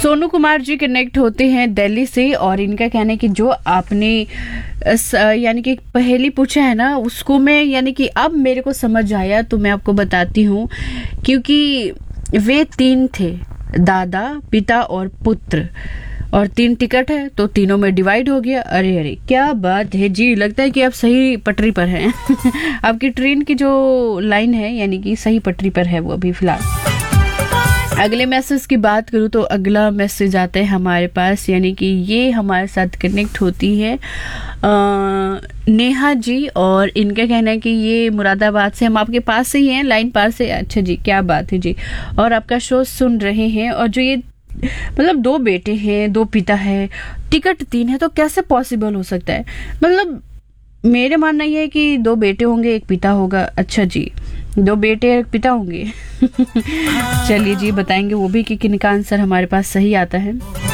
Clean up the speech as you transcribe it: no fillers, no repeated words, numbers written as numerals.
Sonu Kumar ji connect होते हैं दिल्ली से और इनका कहना है कि जो आपने यानी कि पहेली पूछा है ना, उसको मैं यानी कि अब मेरे को समझ आया, तो मैं आपको बताती हूँ। क्योंकि वे 3 थे, दादा, पिता और पुत्र, और 3 टिकट है तो तीनों में डिवाइड हो गया। अरे अरे क्या बात है जी, लगता है कि आप सही पटरी पर हैं। आपकी ट्रेन की जो लाइन है यानी कि सही पटरी पर है वो अभी फिलहाल। अगले मैसेज की बात करूँ तो अगला मैसेज आता है हमारे पास, यानी कि ये हमारे साथ कनेक्ट होती है नेहा जी, और इनका कहना है कि ये मुरादाबाद से, हम आपके पास से ही हैं, लाइन पार से। अच्छा जी, क्या बात है जी। और आपका शो सुन रहे हैं, और जो ये मतलब 2 बेटे हैं, 2 पिता है, टिकट 3 है, तो कैसे पॉसिबल हो सकता है? मतलब मेरे मानना ये है कि 2 बेटे होंगे, 1 पिता होगा। अच्छा जी, 2 बेटे 1 पिता होंगे। चलिए जी, बताएंगे वो भी कि किनका आंसर हमारे पास सही आता है।